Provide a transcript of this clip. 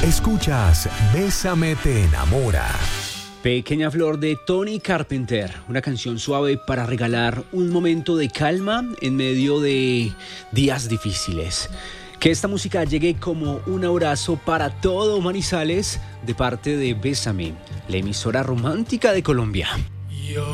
Escuchas Bésame te enamora. Pequeña Flor de Tony Carpenter, una canción suave para regalar un momento de calma en medio de días difíciles. Que esta música llegue como un abrazo para todo Manizales de parte de Bésame, la emisora romántica de Colombia.